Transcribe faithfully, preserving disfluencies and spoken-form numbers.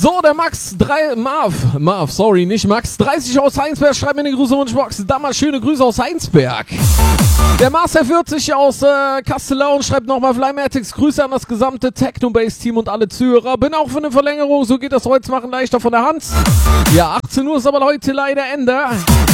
So, der Max, drei, Marv, Marv, sorry, nicht Max, dreißig aus Heinsberg, schreibt mir eine Grüße-Wunschbox. Damals schöne Grüße aus Heinsberg. Der Master vierzig aus äh, Castellau schreibt nochmal Flymatics, Grüße an das gesamte Techno-Base-Team und alle Zuhörer. Bin auch für eine Verlängerung, so geht das heute machen leichter von der Hand. Ja, achtzehn Uhr ist aber heute leider Ende.